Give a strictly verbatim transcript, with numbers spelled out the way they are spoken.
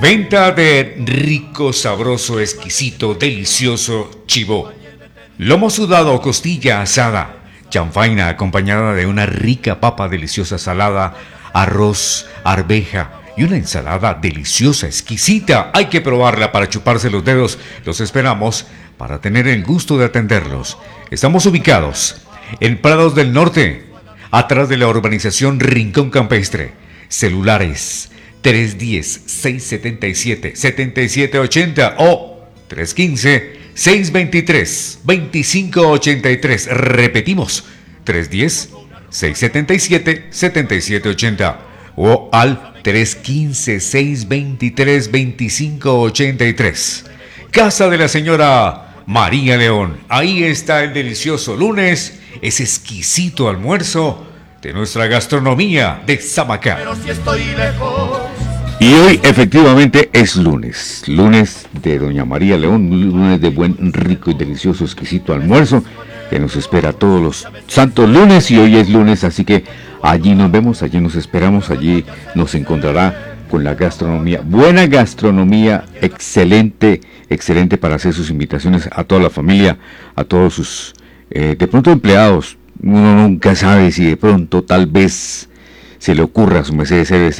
Venta de rico, sabroso, exquisito, delicioso chivo. Lomo sudado o costilla asada. Chanfaina acompañada de una rica papa deliciosa salada, arroz, arveja y una ensalada deliciosa, exquisita. Hay que probarla para chuparse los dedos. Los esperamos para tener el gusto de atenderlos. Estamos ubicados en Prados del Norte, atrás de la urbanización Rincón Campestre. Celulares tres uno cero, seis siete siete, siete siete ocho cero o tres uno cinco, seis dos tres, dos cinco ocho tres. Repetimos, tres uno cero, seis siete siete, siete siete ocho cero o al tres uno cinco, seis dos tres, dos cinco ocho tres. Casa de la señora María León. Ahí está el delicioso lunes, ese exquisito almuerzo de nuestra gastronomía de Samacá. Pero si estoy lejos. Y hoy efectivamente es lunes, lunes de Doña María León, lunes de buen, rico y delicioso, exquisito almuerzo que nos espera todos los santos lunes, y hoy es lunes, así que allí nos vemos, allí nos esperamos, allí nos encontrará con la gastronomía, buena gastronomía, excelente, excelente para hacer sus invitaciones a toda la familia, a todos sus, eh, de pronto empleados. Uno nunca sabe si de pronto tal vez se le ocurra a su merced